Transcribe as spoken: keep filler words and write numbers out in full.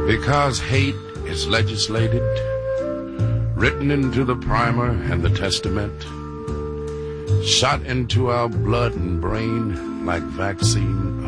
Because hate is legislated, written into the primer and the testament, shot into our blood and brain like vaccine